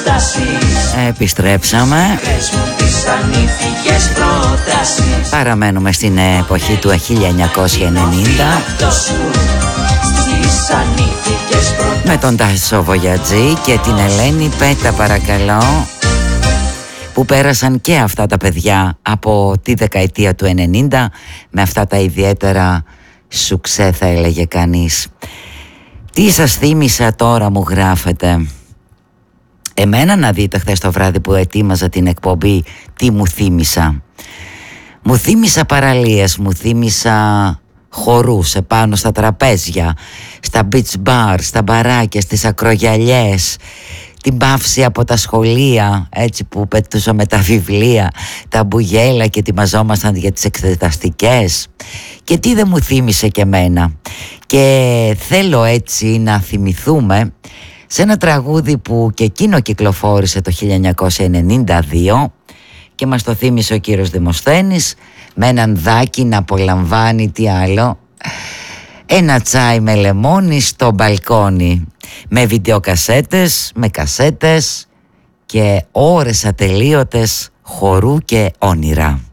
Επιστρέψαμε. Παραμένουμε στην εποχή του 1990 με τον Τάσο Βογιατζή και την Ελένη Πέτα, παρακαλώ, που πέρασαν και αυτά τα παιδιά από τη δεκαετία του 90 με αυτά τα ιδιαίτερα σουξέ, θα έλεγε κανείς. Τι σας θύμισα τώρα, μου γράφετε. Εμένα, να δείτε, χθες το βράδυ που ετοίμαζα την εκπομπή, τι μου θύμισα. Μου θύμισα παραλίες, μου θύμισα χορούς επάνω στα τραπέζια, στα beach bar, στα μπαράκια, στις ακρογιαλιές, την παύση από τα σχολεία, έτσι που πετούσαμε τα βιβλία, τα μπουγέλα και ετοιμαζόμασταν για τις εξεταστικές. Και τι δεν μου θύμισε και εμένα. Και θέλω έτσι να θυμηθούμε σε ένα τραγούδι που και εκείνο κυκλοφόρησε το 1992 και μας το θύμισε ο κύριος Δημοσθένης, με έναν δάκι να απολαμβάνει, τι άλλο, ένα τσάι με λεμόνι στο μπαλκόνι, με βιντεοκασέτες, με κασέτες και ώρες ατελείωτες χορού και όνειρα.